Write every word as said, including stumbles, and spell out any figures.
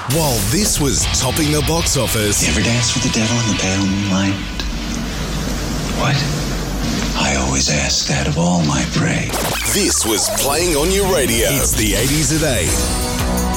While this was topping the box office... You ever dance with the devil in the pale moonlight? What? I always ask that of all my prey. This was playing on your radio. It's the eighties at eight.